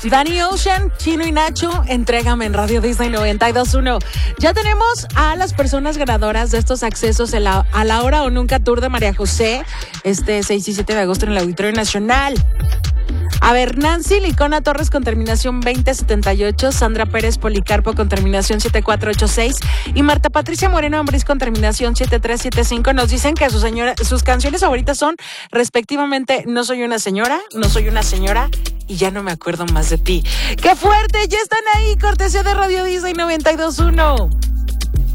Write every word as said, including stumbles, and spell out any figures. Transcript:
Danny Ocean, Chino y Nacho, entrégame en Radio Disney noventa y dos punto uno. Ya tenemos a las personas ganadoras de estos accesos a la, a la Hora o Nunca Tour de María José, este seis y siete de agosto en el Auditorio Nacional. A ver, Nancy Licona Torres con terminación veinte setenta y ocho, Sandra Pérez Policarpo con terminación siete cuatro ocho seis y Marta Patricia Moreno Ambriz con terminación siete tres siete cinco nos dicen que sus, señora, sus canciones favoritas son respectivamente No soy una señora, No soy una señora y Ya no me acuerdo más de ti. ¡Qué fuerte! Ya están ahí, cortesía de Radio Disney noventa y dos punto uno.